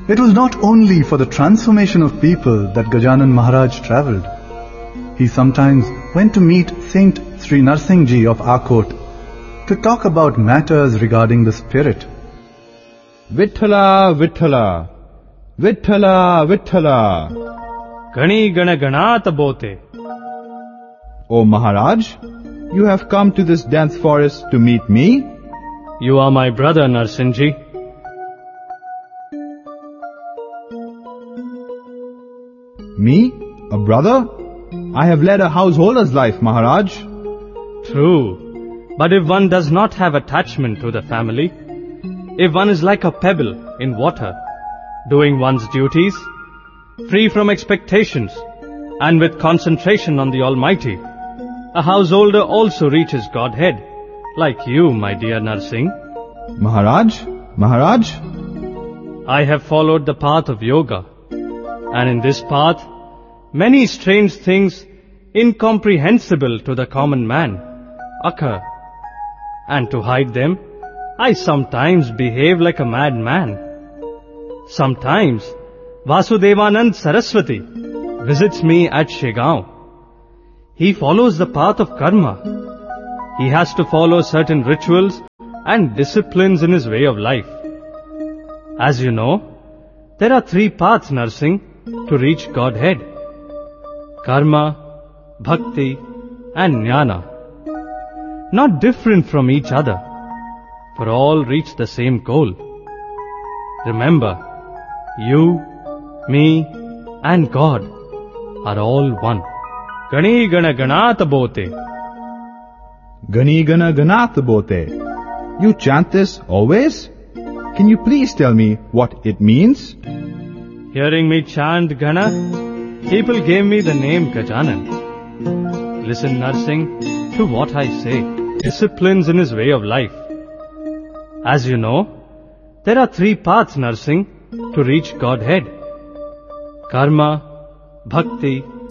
It was not only for the transformation of people that Gajanan Maharaj travelled. He sometimes went to meet Saint Sri Narsingh Ji of Akot to talk about matters regarding the spirit. Vithala, Vithala, Vithala, Vithala. Gani Gana Ganata Bote. O Maharaj, you have come to this dense forest to meet me? You are my brother, Narsingh. Me? A brother? I have led a householder's life, Maharaj. True. But if one does not have attachment to the family, if one is like a pebble in water, doing one's duties, free from expectations, and with concentration on the Almighty, a householder also reaches Godhead, like you, my dear Narsingh. Maharaj, I have followed the path of yoga, and in this path, many strange things incomprehensible to the common man occur, and to hide them, I sometimes behave like a madman. Sometimes, Vasudevanand Saraswati visits me at Shegaon. He follows the path of karma. He has to follow certain rituals and disciplines in his way of life. As you know, there are 3 paths, Narsingh, to reach Godhead: karma, bhakti, and jnana. Not different from each other, for all reach the same goal. Remember, you, me, and God are all one. Gani Gana Ganata Bote. Gani Gana Ganata Bote. You chant this always? Can you please tell me what it means? Hearing me chant Gana, people gave me the name Gajanan. Listen, Narsingh, to what I say. Disciplines in his way of life. As you know, there are 3 paths, Narsingh, to reach Godhead: karma, bhakti,